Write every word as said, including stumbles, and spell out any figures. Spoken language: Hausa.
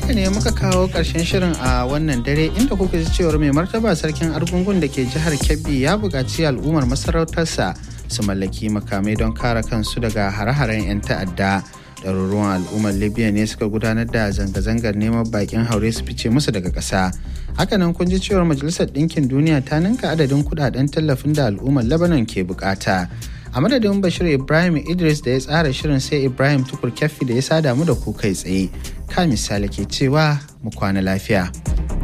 haka ne muka kawo ƙarshen shirin a wannan dare inda kuka ji cewar mai martaba sarkin Argungun da ke jihar Kebbi ya buƙaci al'ummar masarautarsa su mallaki makamai don kare kansu daga hare-haren 'yan ta'adda. Ɗaruruwan al'ummar Libya ne suka gudanar da zanga-zangar neman bakin haure su fice musu daga ƙasa. Hakanan kun ji cewar Majalisar Ɗinkin Duniya ta ninka adadin kuɗaɗen tallafin da al'ummar Lebanon ke buƙata. A madadin Bashir Ibrahim Idris da ya tsara shirin sai Ibrahim Tukur Keffi da ya sada mu da ku kai tsaye. Ka misali ke cewa mu kwana lafiya.